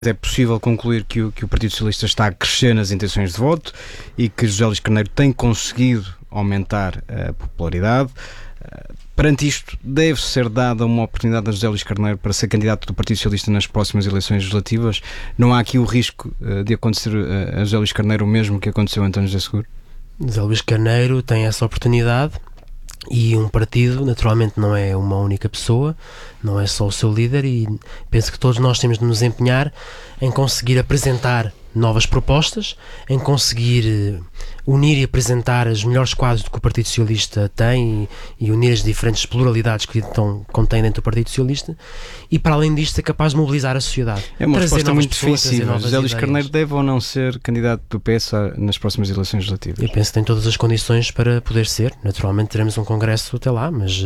É possível concluir que o Partido Socialista está a crescer nas intenções de voto e que José Luís Carneiro tem conseguido aumentar a popularidade. Perante isto, deve ser dada uma oportunidade a José Luís Carneiro para ser candidato do Partido Socialista nas próximas eleições legislativas? Não há aqui o risco de acontecer a José Luís Carneiro o mesmo que aconteceu a António José Seguro? José Luís Carneiro tem essa oportunidade e um partido, naturalmente, não é uma única pessoa, não é só o seu líder, e penso que todos nós temos de nos empenhar em conseguir apresentar novas propostas, em conseguir unir e apresentar os melhores quadros que o Partido Socialista tem e unir as diferentes pluralidades que contém dentro do Partido Socialista, e para além disto ser capaz de mobilizar a sociedade. É uma resposta muito difícil. José Luís Carneiro deve ou não ser candidato do PS nas próximas eleições legislativas? Eu penso que tem todas as condições para poder ser. Naturalmente teremos um congresso até lá, mas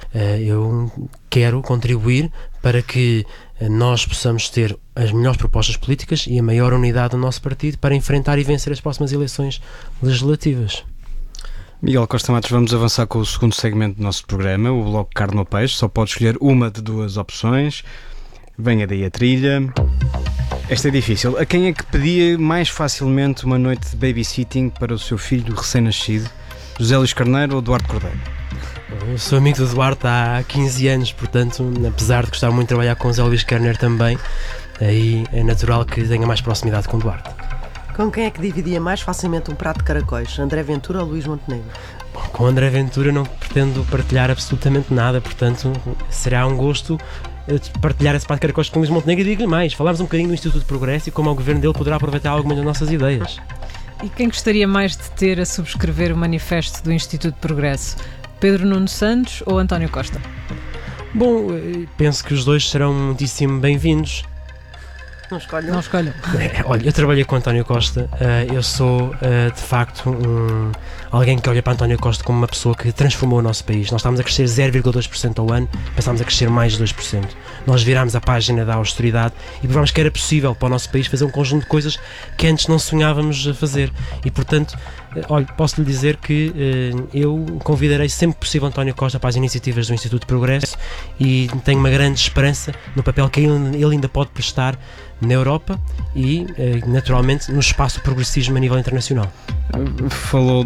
eu quero contribuir para que nós possamos ter as melhores propostas políticas e a maior unidade do nosso partido para enfrentar e vencer as próximas eleições legislativas. Miguel Costa Matos, vamos avançar com o segundo segmento do nosso programa, o bloco Carne ou Peixe. Só pode escolher uma de duas opções. Venha daí a trilha. Esta é difícil. A quem é que pedia mais facilmente uma noite de babysitting para o seu filho recém-nascido? José Luís Carneiro ou Duarte Cordeiro? Eu sou amigo do Duarte há 15 anos, portanto, apesar de gostar muito de trabalhar com o José Luís Carneiro também, aí é natural que tenha mais proximidade com o Duarte. Com quem é que dividia mais facilmente um prato de caracóis? André Ventura ou Luís Montenegro? Bom, com André Ventura não pretendo partilhar absolutamente nada, portanto, será um gosto partilhar esse prato de caracóis com Luís Montenegro, e digo-lhe mais, falarmos um bocadinho do Instituto de Progresso e como o governo dele poderá aproveitar algumas das nossas ideias. E quem gostaria mais de ter a subscrever o manifesto do Instituto de Progresso? Pedro Nuno Santos ou António Costa? Bom, penso que os dois serão muitíssimo bem-vindos. Não escolham. Não escolham. Olha, eu trabalhei com António Costa, eu sou de facto alguém que olha para António Costa como uma pessoa que transformou o nosso país. Nós estávamos a crescer 0,2% ao ano, passámos a crescer mais de 2%. Nós virámos a página da austeridade e provámos que era possível para o nosso país fazer um conjunto de coisas que antes não sonhávamos fazer. E portanto, olha, posso lhe dizer que eu convidarei sempre que possível António Costa para as iniciativas do Instituto de Progresso e tenho uma grande esperança no papel que ele ainda pode prestar na Europa e, naturalmente, no espaço do progressismo a nível internacional. Falou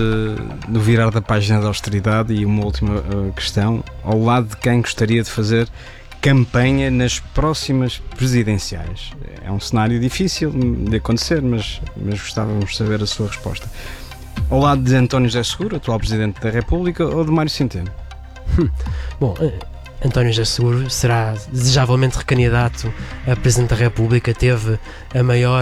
do virar da página da austeridade e uma última questão. Ao lado de quem gostaria de fazer campanha nas próximas presidenciais? É um cenário difícil de acontecer, mas gostávamos de saber a sua resposta. Ao lado de António José Seguro, atual Presidente da República, ou de Mário Centeno? Bom, António José Seguro será desejavelmente recandidato a Presidente da República, teve a maior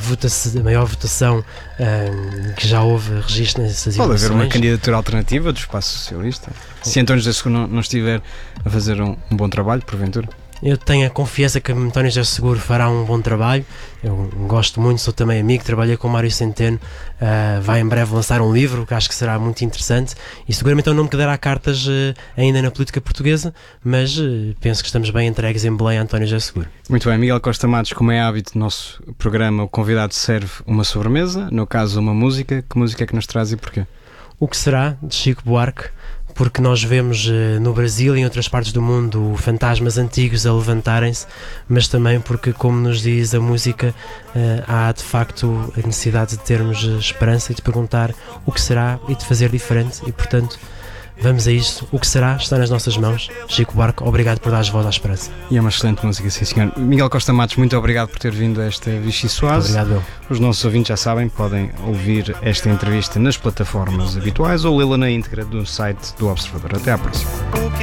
votação que já houve registro nessas eleições. Pode haver uma candidatura alternativa do Espaço Socialista? Se António José Seguro não estiver a fazer um bom trabalho, porventura? Eu tenho a confiança que António José Seguro fará um bom trabalho. Eu gosto muito, sou também amigo, trabalhei com o Mário Centeno, vai em breve lançar um livro que acho que será muito interessante e seguramente é um nome que dará cartas ainda na política portuguesa, mas penso que estamos bem entregues em Belém a António José Seguro. Muito bem, Miguel Costa Matos, como é hábito do nosso programa, o convidado serve uma sobremesa, no caso uma música. Que música é que nos traz e porquê? O que será, de Chico Buarque, porque nós vemos no Brasil e em outras partes do mundo fantasmas antigos a levantarem-se, mas também porque, como nos diz a música, há de facto a necessidade de termos esperança e de perguntar o que será e de fazer diferente, e portanto vamos a isso. O que será está nas nossas mãos. Chico Buarque, obrigado por dar voz à esperança. E é uma excelente música, sim senhor. Miguel Costa Matos, muito obrigado por ter vindo a esta Vichy Soase. Obrigado, eu. Os nossos ouvintes já sabem, podem ouvir esta entrevista nas plataformas habituais ou lê-la na íntegra do site do Observador. Até à próxima.